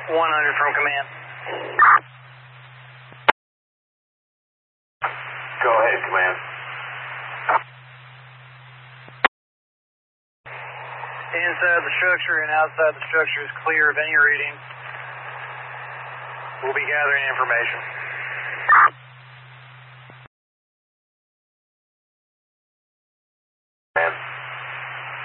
100 from command. Go ahead, command. Inside the structure and outside the structure is clear of any readings. We'll be gathering information.